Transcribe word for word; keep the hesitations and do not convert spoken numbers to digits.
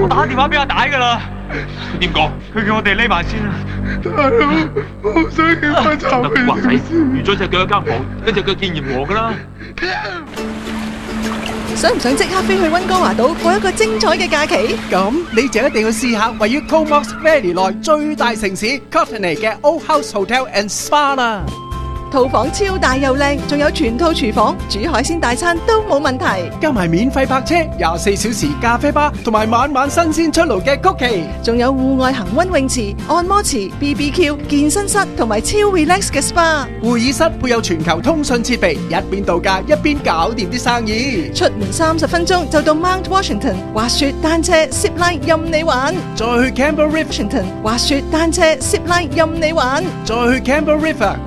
打電話俾阿大噶啦。佢點講？佢叫我哋匿埋先啊。 大佬，我好想見翻臭屁華仔，預咗隻腳一間房，一隻腳見閻王噶啦。 想唔想即刻飛去溫哥華島過一個精彩嘅假期？ 咁你就一定要試下位於 Comox Valley 內最大城市 Courtenay 嘅 Old House Hotel and Spa 啦。 套房超大又靚，仲有全套廚房，煮海鮮大餐都冇問題。 加埋免費泊車、廿四小時咖啡吧，同埋晚晚新鮮出爐嘅曲奇， 仲有戶外恒溫泳池、按摩池、B B Q、健身室同埋超 relax 嘅 S P A。 會議室配有全球通訊設備，一邊度假一邊搞掂啲生意。 出門三十分鐘就到 Mount Washington， 滑雪、單車、zip line 任你玩。 再去 Campbell River， Washington 滑雪、單車、zip line 任你玩。 再去 Campbell River